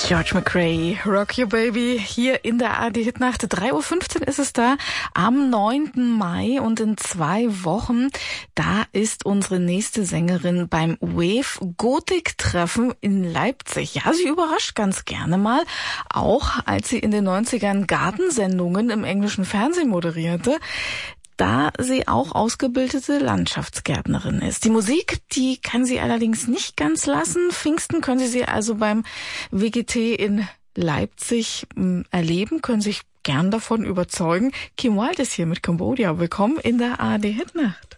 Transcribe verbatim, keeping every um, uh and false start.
George McRae, Rock Your Baby, hier in der A R D-Hitnacht. drei Uhr fünfzehn ist es da, am neunten Mai, und in zwei Wochen, da ist unsere nächste Sängerin beim Wave Gothic Treffen in Leipzig. Ja, sie überrascht ganz gerne mal, auch als sie in den neunzigern Gartensendungen im englischen Fernsehen moderierte, da sie auch ausgebildete Landschaftsgärtnerin ist. Die Musik, die kann sie allerdings nicht ganz lassen. Pfingsten können Sie sie also beim W G T in Leipzig m, erleben, können sich gern davon überzeugen. Kim Wilde ist hier mit Cambodia. Willkommen in der A R D Hitnacht.